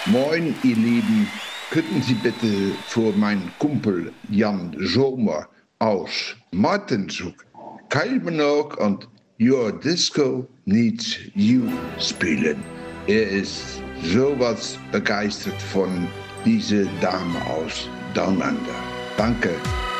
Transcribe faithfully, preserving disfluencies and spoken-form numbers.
Moin, ihr Lieben. Könnten Sie bitte für meinen Kumpel Jan Zomer aus Martenshoek Keilmenok und Your Disco Needs You spielen? Er ist sowas begeistert von dieser Dame aus Down Under. Danke.